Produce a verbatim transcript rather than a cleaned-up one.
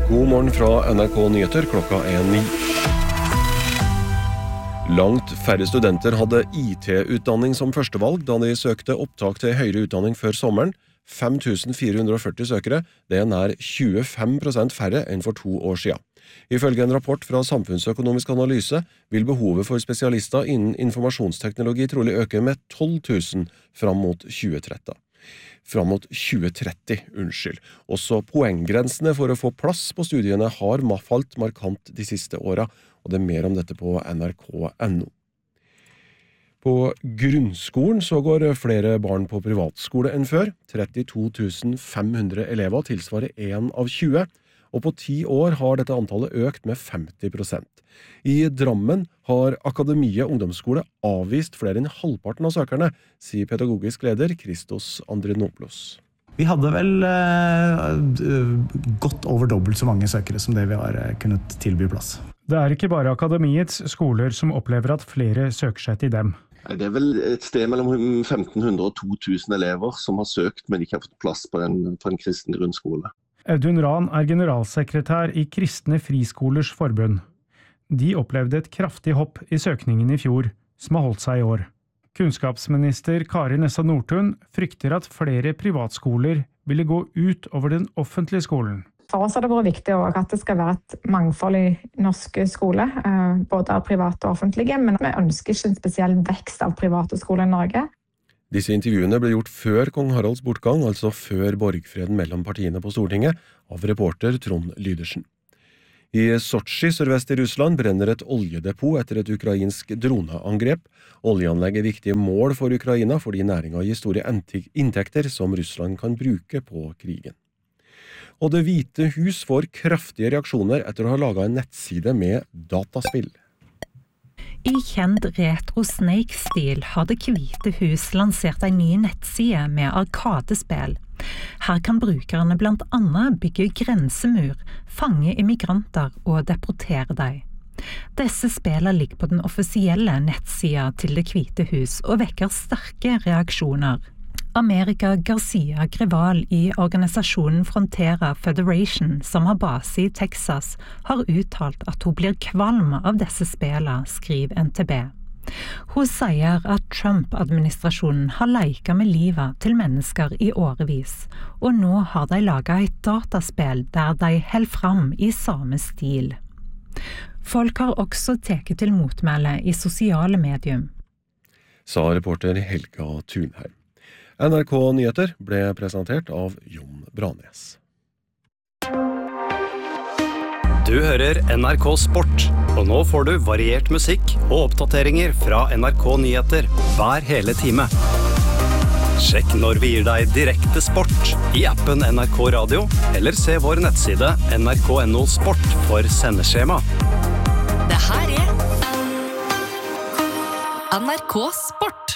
God morgen fra N R K Nyheter, klokka er ni. Langt færre studenter hadde I T-utdanning som førstevalg da de søkte opptak til høyere utdanning før sommeren. fem tusen fire hundre og førti søkere, det er nær tjuefem prosent færre enn for to år siden. Ifølge en rapport fra Samfunnsøkonomisk Analyse vil behovet for spesialister innen informasjonsteknologi trolig øke med tolv tusen fram mot tjue tretti. Fram mot tjue tretti, unnskyld. Også poenggrensene for å få plass på studiene har falt markant de siste årene, og det er mer om dette på N R K punktum N O. På grunnskolen så går flere barn på privatskole enn før. trettito tusen fem hundre elever tilsvarer en av tjue, og på ti år har dette antallet økt med femti prosent. I Drammen har Akademia ungdomsskole avvist flere enn halvparten av søkerne, sier pedagogisk leder Christos Andrenopoulos. Vi hadde vel eh, godt over dobbelt så mange søkere som det vi har kunnet tilby plass. Det er ikke bare Akademiets skoler som opplever at flere søker seg til dem. Det er vel et sted mellom femten hundre og to tusen elever som har søkt, men ikke har fått plass på en, på en kristen grunnskole. Audun Rahn er generalsekretær i Kristne Friskolers Forbund. De opplevde et kraftig hopp i søkningen i fjor, som har holdt seg i år. Kunnskapsminister Kari Nessa Nordtun frykter at flere privatskoler ville gå ut over den offentlige skolen. For oss har det vært viktig at det skal være et mangfold i norske skoler, både av private og offentlige, men vi ønsker ikke en spesiell vekst av private skoler i Norge. Disse intervjuene ble gjort før kong Haralds bortgang, altså før borgfreden mellom partiene på Stortinget, av reporter Trond Lydersen. I Sotsji, sørvest i Russland, brenner et oljedepot etter et ukrainsk droneangrep. Oljeanlegg er viktige mål for Ukraina fordi næringen gir store inntekter som Russland kan bruke på krigen. Og Det hvite hus får kraftige reaksjoner etter å ha laget en nettside med dataspill. I kjent retro-Snake-stil har Det hvite hus lansert en ny nettside med arkadespill. Her kan brukerne blant annet bygge grensemur, fange immigranter og deportere dem. Disse spillene ligger på den offisielle nettsiden til Det hvite hus og vekker sterke reaksjoner. America Garcia Greval i organisasjonen Frontera Federation, som har base i Texas, har uttalt at hun blir kvalm av disse spillene, skriver N T B. Hun sier at Trump-administrasjonen har leket med livet til mennesker i årevis, og nå har de laget et dataspill der de holder fram i samme stil. Folk har også teket til motmæle i sosiale medium. Sa reporter Helga Thunheim. N R K Nyheter ble presentert av Jon Branes. Du hører N R K Sport, og nå får du variert musikk og oppdateringer fra N R K Nyheter hver hele time. Sjekk når vi gir deg direkte sport i appen N R K Radio, eller se vår nettside N R K punktum N O Sport for sendeskjema. Det her er N R K Sport.